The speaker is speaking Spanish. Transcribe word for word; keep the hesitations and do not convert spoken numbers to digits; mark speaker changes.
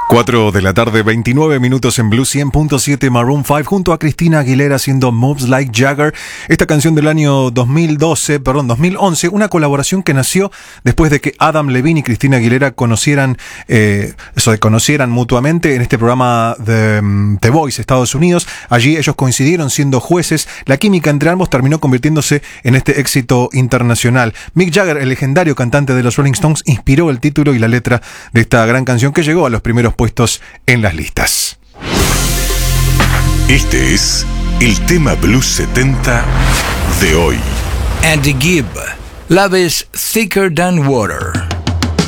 Speaker 1: cuatro de la tarde, veintinueve minutos en Blue cien punto siete Maroon cinco junto a Cristina Aguilera haciendo Moves Like Jagger. Esta canción del año dos mil doce, perdón, dos mil once, una colaboración que nació después de que Adam Levine y Cristina Aguilera conocieran, eh, eso de conocieran mutuamente en este programa de um, The Voice, Estados Unidos. Allí ellos coincidieron siendo jueces. La química entre ambos terminó convirtiéndose en este éxito internacional. Mick Jagger, el legendario cantante de los Rolling Stones, inspiró el título y la letra de esta gran canción que llegó a los primeros puestos en las listas.
Speaker 2: Este es el tema Blues setenta de hoy.
Speaker 3: Andy Gibb, Love is Thicker Than Water.